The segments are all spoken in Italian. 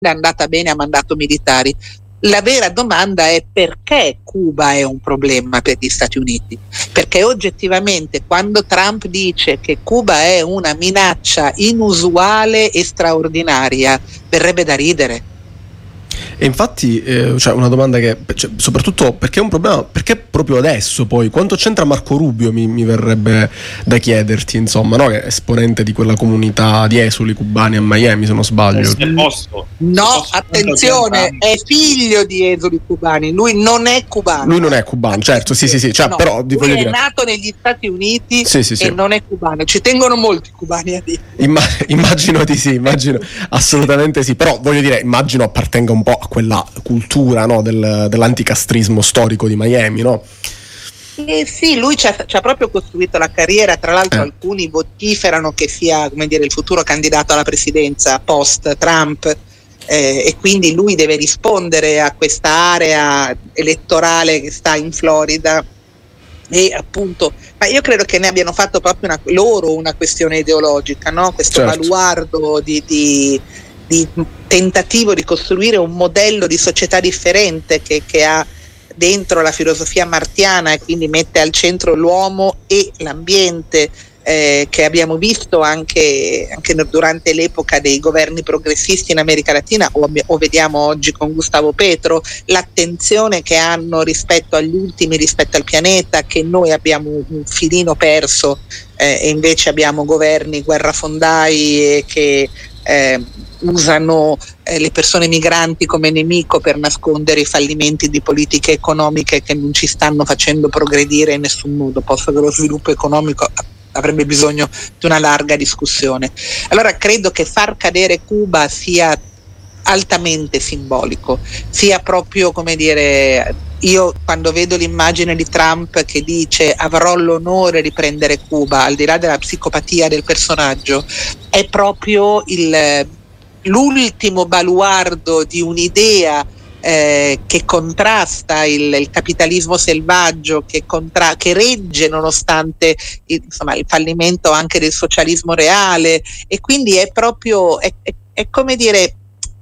è andata bene, ha mandato militari. La vera domanda è perché Cuba è un problema per gli Stati Uniti, perché oggettivamente quando Trump dice che Cuba è una minaccia inusuale e straordinaria, verrebbe da ridere. E infatti cioè una domanda che soprattutto perché è un problema, perché proprio adesso poi quanto c'entra Marco Rubio mi verrebbe da chiederti, insomma, no? Che è esponente di quella comunità di esuli cubani a Miami, se non sbaglio. No, attenzione, è figlio di esuli cubani, lui non è cubano. Lui non è cubano, certo, sì, cioè, no, però lui voglio è dire, nato negli Stati Uniti sì. e non è cubano, ci tengono molti cubani a dire. Immagino di sì, immagino assolutamente sì, però voglio dire, immagino appartenga un po' a quella cultura, no, dell'anticastrismo storico di Miami, no? Sì, lui ci ha proprio costruito la carriera, tra l'altro alcuni vociferano che sia, come dire, il futuro candidato alla presidenza post Trump, e quindi lui deve rispondere a questa area elettorale che sta in Florida. E appunto, ma io credo che ne abbiano fatto proprio una questione ideologica, no? Questo baluardo di tentativo di costruire un modello di società differente che ha dentro la filosofia martiana e quindi mette al centro l'uomo e l'ambiente, che abbiamo visto anche durante l'epoca dei governi progressisti in America Latina o vediamo oggi con Gustavo Petro, l'attenzione che hanno rispetto agli ultimi, rispetto al pianeta, che noi abbiamo un filino perso, e invece abbiamo governi guerrafondai che usano le persone migranti come nemico per nascondere i fallimenti di politiche economiche che non ci stanno facendo progredire in nessun modo, posto che lo sviluppo economico avrebbe bisogno di una larga discussione. Allora credo che far cadere Cuba sia altamente simbolico, sia proprio, come dire, io quando vedo l'immagine di Trump che dice avrò l'onore di prendere Cuba, al di là della psicopatia del personaggio, è proprio l'ultimo baluardo di un'idea che contrasta il capitalismo selvaggio, che regge nonostante il fallimento anche del socialismo reale, e quindi è proprio è come dire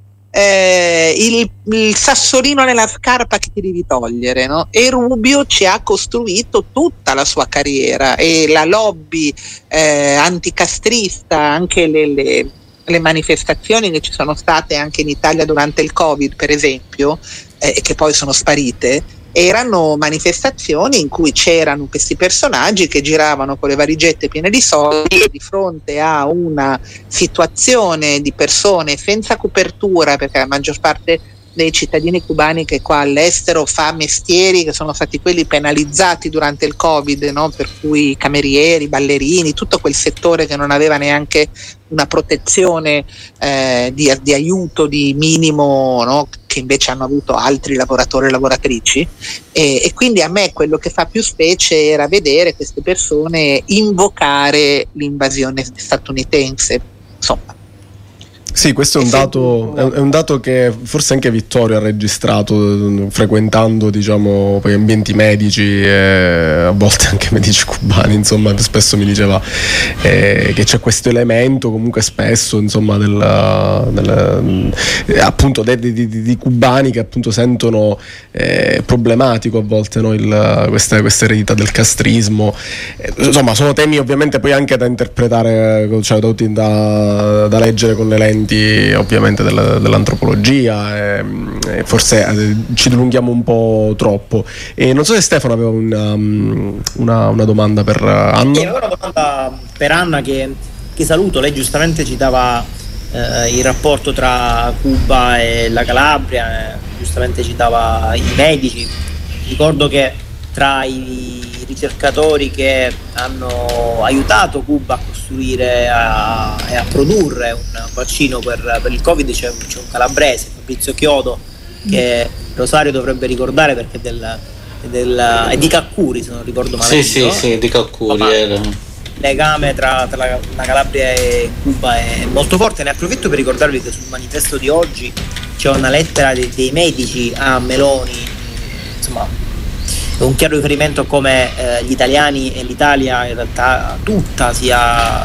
il sassolino nella scarpa che ti devi togliere, no? E Rubio ci ha costruito tutta la sua carriera, e la lobby anticastrista, anche le manifestazioni che ci sono state anche in Italia durante il Covid, per esempio, e che poi sono sparite, erano manifestazioni in cui c'erano questi personaggi che giravano con le valigette piene di soldi, e di fronte a una situazione di persone senza copertura, perché la maggior parte dei cittadini cubani che qua all'estero fa mestieri che sono stati quelli penalizzati durante il Covid, no? Per cui camerieri, ballerini, tutto quel settore che non aveva neanche una protezione di aiuto di minimo, no? Che invece hanno avuto altri lavoratori e lavoratrici, e quindi a me quello che fa più specie era vedere queste persone invocare l'invasione statunitense, insomma. Sì, questo è un dato che forse anche Vittorio ha registrato frequentando, diciamo, poi ambienti medici e a volte anche medici cubani, insomma, spesso mi diceva che c'è questo elemento comunque spesso, insomma, appunto di cubani che appunto sentono problematico a volte, no, questa eredità del castrismo, insomma sono temi ovviamente poi anche da interpretare, cioè da leggere con le lenti ovviamente dell'antropologia, e forse ci dilunghiamo un po' troppo, e non so se Stefano aveva una domanda per Anna. Sì, avevo una domanda per Anna che saluto. Lei giustamente citava il rapporto tra Cuba e la Calabria, giustamente citava i medici. Ricordo che tra i ricercatori che hanno aiutato Cuba a costruire e a produrre un vaccino per il Covid c'è un calabrese, Fabrizio Chiodo, che Rosario dovrebbe ricordare perché è di Caccuri, se non ricordo male. Sì, di Caccuri. Il legame tra la Calabria e Cuba è molto forte. Ne approfitto per ricordarvi che sul manifesto di oggi c'è una lettera dei medici a Meloni, insomma un chiaro riferimento a come gli italiani e l'Italia in realtà tutta sia